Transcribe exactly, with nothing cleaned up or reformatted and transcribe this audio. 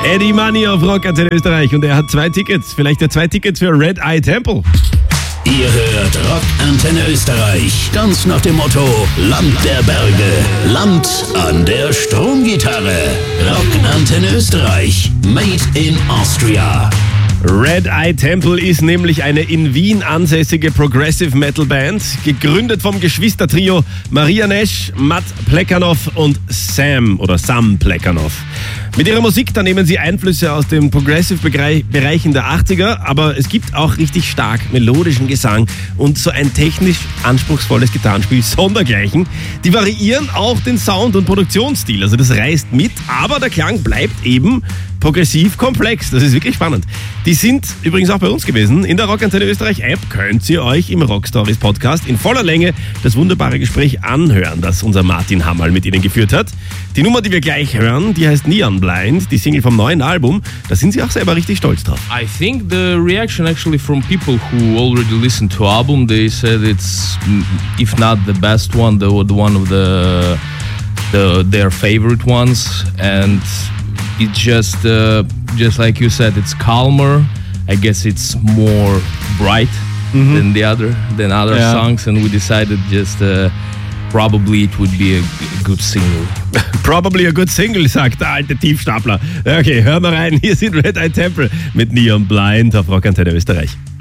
Eddie Money auf Rock Antenne Österreich und er hat zwei Tickets, vielleicht ja zwei Tickets für Red Eye Temple. Ihr hört Rock Antenne Österreich, ganz nach dem Motto Land der Berge, Land an der Stromgitarre. Rock Antenne Österreich, made in Austria. Red Eye Temple ist nämlich eine in Wien ansässige Progressive Metal Band, gegründet vom Geschwistertrio Maria Nesch, Matt Plekhanov und Sam oder Sam Plekhanov. Mit ihrer Musik, da nehmen sie Einflüsse aus den Progressive-Bereichen der achtziger, aber es gibt auch richtig stark melodischen Gesang und so ein technisch anspruchsvolles Gitarrenspiel sondergleichen. Die variieren auch den Sound- und Produktionsstil, also das reißt mit, aber der Klang bleibt eben progressiv komplex. Das ist wirklich spannend. Die sind übrigens auch bei uns gewesen. In der Rock Antenne Österreich App könnt ihr euch im Rockstories Podcast in voller Länge das wunderbare Gespräch anhören, das unser Martin Hammerl mit ihnen geführt hat. Die Nummer, die wir gleich hören, die heißt Neon Blind, die Single vom neuen Album. Da sind sie auch selber richtig stolz drauf. I think the reaction actually from people who already listened to album, they said it's, if not the best one, the, the one of the, the their favorite ones, and it's just uh, just like you said, it's calmer. I guess it's more bright mm-hmm. than the other than other yeah. songs, and we decided just uh, probably it would be a good single. Probably a good single, sagt der alte Tiefstapler. Okay, hör mal rein. Hier sind Red Eye Temple mit Neon Blind auf Rock Antenne Österreich.